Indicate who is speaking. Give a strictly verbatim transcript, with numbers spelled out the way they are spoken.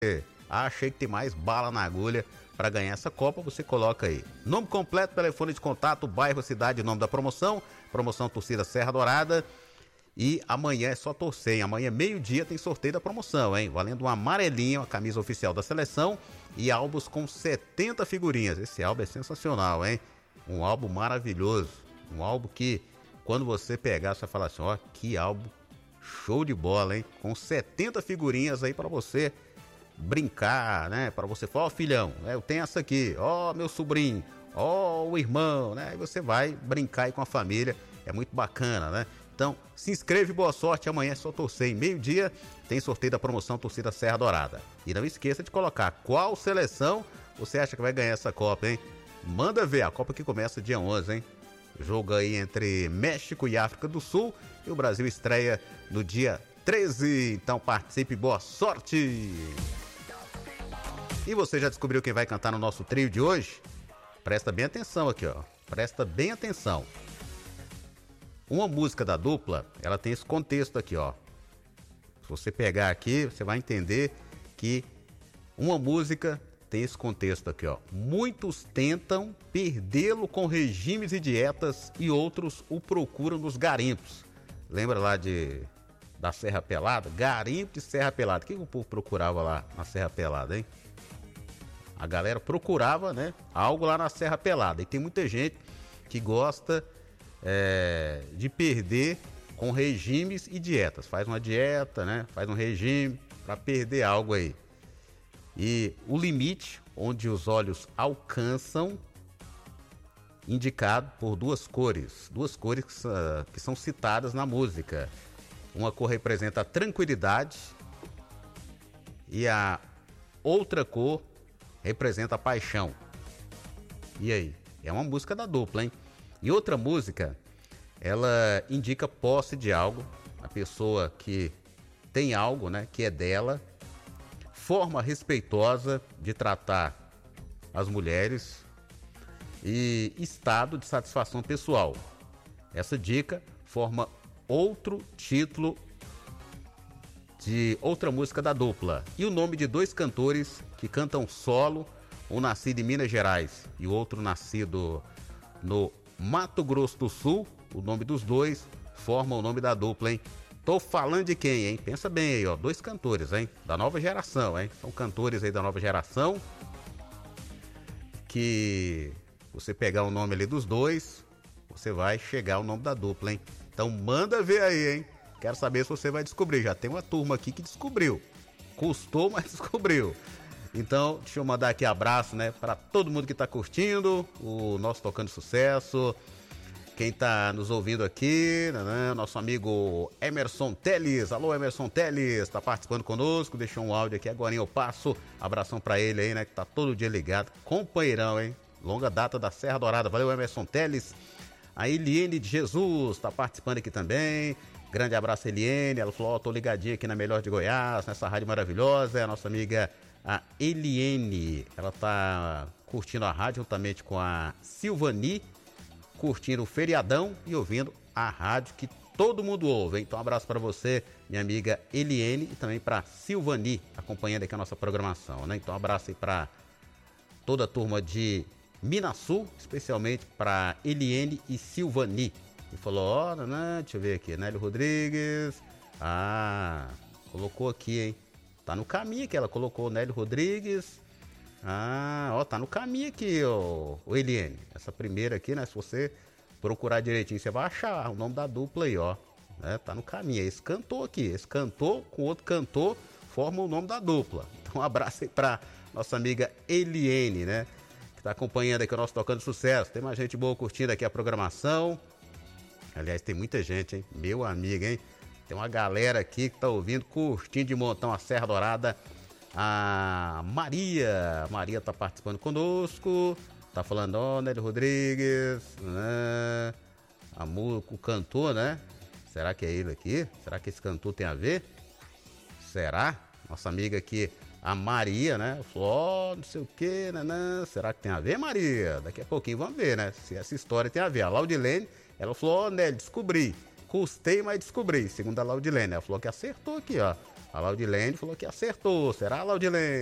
Speaker 1: Achei que tem mais bala na agulha para ganhar essa Copa, você coloca aí. Nome completo, telefone de contato, bairro, cidade, nome da promoção. Promoção Torcida Serra Dourada. E amanhã é só torcer, hein? Amanhã, meio-dia, tem sorteio da promoção, hein? Valendo uma amarelinha, uma camisa oficial da seleção e álbuns com setenta figurinhas. Esse álbum é sensacional, hein? Um álbum maravilhoso. Um álbum que, quando você pegar, você vai falar assim, ó, que álbum show de bola, hein? Com setenta figurinhas aí para você brincar, né? Para você falar, ó, filhão, né? Eu tenho essa aqui, ó, meu sobrinho, ó, o irmão, né? Aí você vai brincar aí com a família, é muito bacana, né? Então, se inscreve, boa sorte, amanhã é só torcer. Em meio-dia tem sorteio da promoção Torcida Serra Dourada. E não esqueça de colocar qual seleção você acha que vai ganhar essa Copa, hein? Manda ver, a Copa que começa dia onze, hein? Jogo aí entre México e África do Sul e o Brasil estreia no dia treze. Então participe, boa sorte! E você já descobriu quem vai cantar no nosso trio de hoje? Presta bem atenção aqui, ó. Presta bem atenção. Uma música da dupla, ela tem esse contexto aqui, ó. Se você pegar aqui, você vai entender que uma música tem esse contexto aqui, ó. Muitos tentam perdê-lo com regimes e dietas e outros o procuram nos garimpos. Lembra lá de da Serra Pelada? Garimpo de Serra Pelada. O que o povo procurava lá na Serra Pelada, hein? A galera procurava, né, algo lá na Serra Pelada. E tem muita gente que gosta É, de perder com regimes e dietas. Faz uma dieta, né? Faz um regime para perder algo aí. E o limite onde os olhos alcançam, indicado por duas cores. Duas cores que, uh, que são citadas na música. Uma cor representa a tranquilidade e a outra cor representa a paixão. E aí? É uma música da dupla, hein? E outra música, ela indica posse de algo, a pessoa que tem algo, né, que é dela, forma respeitosa de tratar as mulheres e estado de satisfação pessoal. Essa dica forma outro título de outra música da dupla. E o nome de dois cantores que cantam solo, um nascido em Minas Gerais e o outro nascido no Mato Grosso do Sul. O nome dos dois forma o nome da dupla, hein? Tô falando de quem, hein? Pensa bem aí, ó. Dois cantores, hein? Da nova geração, hein? São cantores aí da nova geração que você pegar o nome ali dos dois, você vai chegar ao nome da dupla, hein? Então manda ver aí, hein? Quero saber se você vai descobrir. Já tem uma turma aqui que descobriu. Custou, mas descobriu. Então, deixa eu mandar aqui abraço, né, para todo mundo que tá curtindo o nosso Tocando Sucesso. Quem tá nos ouvindo aqui, né, nosso amigo Emerson Teles. Alô, Emerson Teles, tá participando conosco. Deixou um áudio aqui, agora eu passo. Abração para ele aí, né, que tá todo dia ligado. Companheirão, hein? Longa data da Serra Dourada. Valeu, Emerson Teles. A Eliene de Jesus tá participando aqui também. Grande abraço, Eliene. Ela falou, ó, oh, tô ligadinha aqui na Melhor de Goiás, nessa rádio maravilhosa. É a nossa amiga a Eliene, ela tá curtindo a rádio juntamente com a Silvani, curtindo o feriadão e ouvindo a rádio que todo mundo ouve, hein? Então um abraço para você, minha amiga Eliene, e também para Silvani, acompanhando aqui a nossa programação, né? Então um abraço aí para toda a turma de Minasul, especialmente para Eliene e Silvani. E falou, ó, oh, né? Deixa eu ver aqui, Nélio Rodrigues, ah, colocou aqui, hein? Tá no caminho que ela colocou o Nélio Rodrigues. Ah, ó, tá no caminho aqui, ó, o Eliane. Essa primeira aqui, né? Se você procurar direitinho, você vai achar o nome da dupla aí, ó. É, tá no caminho. Esse cantor aqui, esse cantor com outro cantor formam o nome da dupla. Então, um abraço aí pra nossa amiga Eliane, né? Que tá acompanhando aqui o nosso Tocando Sucesso. Tem mais gente boa curtindo aqui a programação. Aliás, tem muita gente, hein? Meu amigo, hein? Tem uma galera aqui que tá ouvindo, curtindo de montão a Serra Dourada. A Maria, Maria tá participando conosco. Tá falando, ó, oh, Nélio Rodrigues, né? A, o cantor, né? Será que é ele aqui? Será que esse cantor tem a ver? Será? Nossa amiga aqui, a Maria, né? Falou, ó, oh, não sei o que, né, né? Será que tem a ver, Maria? Daqui a pouquinho vamos ver, né? Se essa história tem a ver. A Laudilene, ela falou, ó, oh, Nélio, descobri. Custei, mas descobri, segundo a Laudilene. Ela falou que acertou aqui, ó. A Laudilene falou que acertou. Será, Laudilene?